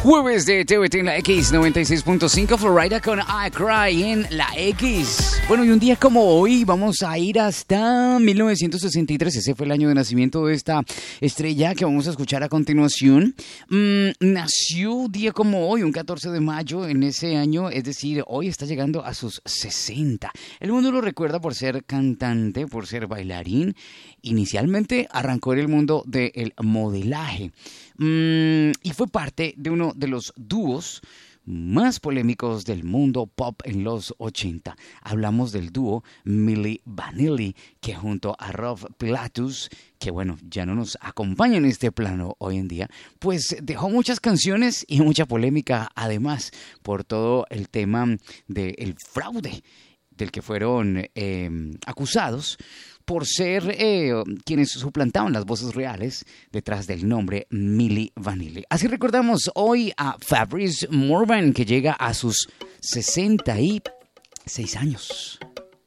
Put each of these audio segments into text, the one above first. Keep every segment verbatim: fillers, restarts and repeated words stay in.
Jueves de T V T en la X noventa y seis punto cinco, Florida con I Cry en la X. Bueno, y un día como hoy vamos a ir hasta mil novecientos sesenta y tres. Ese fue el año de nacimiento de esta estrella que vamos a escuchar a continuación. Mm, nació un día como hoy, un catorce de mayo en ese año, es decir, hoy está llegando a sus sesenta. El mundo lo recuerda por ser cantante, por ser bailarín. Inicialmente arrancó en el mundo del modelaje. Mm, y fue parte de uno de los dúos más polémicos del mundo pop en los ochenta. Hablamos del dúo Milli Vanilli, que junto a Rob Pilatus, que bueno, ya no nos acompaña en este plano hoy en día, pues dejó muchas canciones y mucha polémica, además, por todo el tema del fraude del que fueron eh, acusados por ser eh, quienes suplantaban las voces reales detrás del nombre Milli Vanilli. Así recordamos hoy a Fabrice Morvan, que llega a sus sesenta y seis años.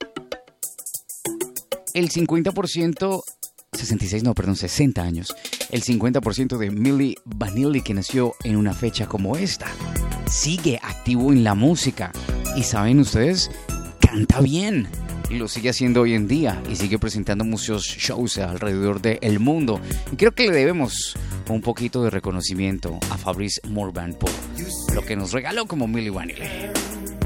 El cincuenta por ciento, sesenta y seis, no, perdón, sesenta años. El cincuenta por ciento de Milli Vanilli, que nació en una fecha como esta, sigue activo en la música. Y saben ustedes, canta bien. Y lo sigue haciendo hoy en día y sigue presentando muchos shows alrededor del mundo. Y creo que le debemos un poquito de reconocimiento a Fabrice Morvan por lo que nos regaló como Milli Vanilli.